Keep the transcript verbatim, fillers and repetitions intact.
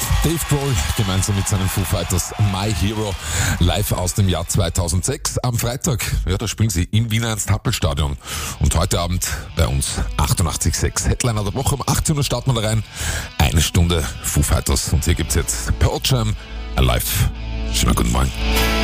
Dave Grohl gemeinsam mit seinen Foo Fighters My Hero live aus dem Jahr zweitausendsechs. Am Freitag, ja, da spielen sie im Wiener Ernst-Happel-Stadion. Und heute Abend bei uns achtundachtzig Komma sechs. Headliner der Woche. Um achtzehn Uhr starten wir da rein. Eine Stunde Foo Fighters. Und hier gibt's jetzt Pearl Jam Alive. Schönen guten Morgen.